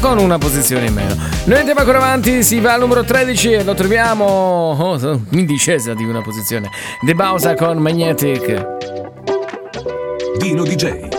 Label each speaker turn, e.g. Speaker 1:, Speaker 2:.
Speaker 1: con una posizione in meno. Noi andiamo ancora avanti, si va al numero 13 e lo troviamo in discesa di una posizione. De Bausa con Magnetic.
Speaker 2: Dino DJ.